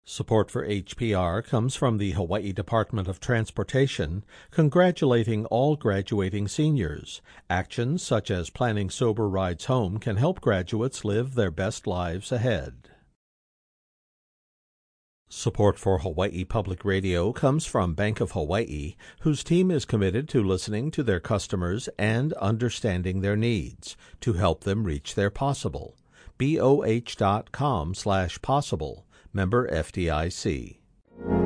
Support for HPR comes from the Hawaii Department of Transportation, congratulating all graduating seniors. Actions such as planning sober rides home can help graduates live their best lives ahead. Support for Hawaii Public Radio comes from Bank of Hawaii, whose team is committed to listening to their customers and understanding their needs to help them reach their possible. BOH.com/possible. Member FDIC.